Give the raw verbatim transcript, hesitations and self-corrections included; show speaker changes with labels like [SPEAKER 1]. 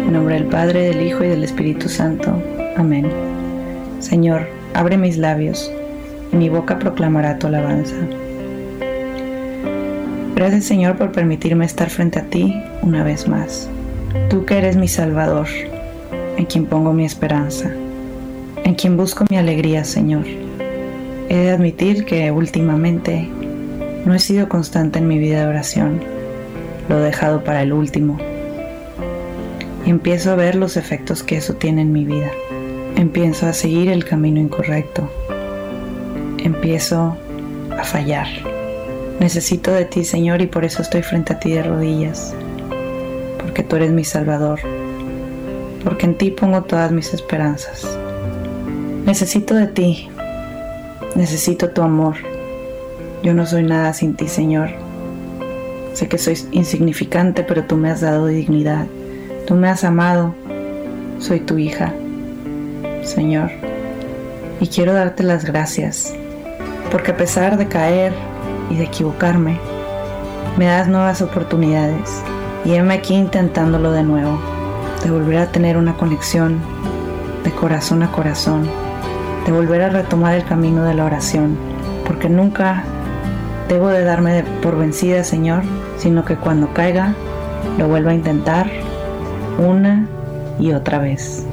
[SPEAKER 1] En nombre del Padre, del Hijo y del Espíritu Santo. Amén. Señor, abre mis labios, y mi boca proclamará tu alabanza. Gracias, Señor, por permitirme estar frente a ti una vez más. Tú que eres mi Salvador, en quien pongo mi esperanza, en quien busco mi alegría, Señor. He de admitir que últimamente no he sido constante en mi vida de oración. Lo he dejado para el último. Y empiezo a ver los efectos que eso tiene en mi vida. Empiezo a seguir el camino incorrecto. Empiezo a fallar. Necesito de ti, Señor, y por eso estoy frente a ti de rodillas. Porque tú eres mi Salvador. Porque en ti pongo todas mis esperanzas. Necesito de ti. Necesito tu amor. Yo no soy nada sin ti, Señor. Sé que soy insignificante, pero tú me has dado dignidad. Tú me has amado. Soy tu hija, Señor. Y quiero darte las gracias, porque a pesar de caer y de equivocarme, me das nuevas oportunidades. Y heme aquí intentándolo de nuevo, de volver a tener una conexión de corazón a corazón, de volver a retomar el camino de la oración, porque nunca debo de darme de por vencida, Señor, sino que cuando caiga, lo vuelva a intentar una y otra vez.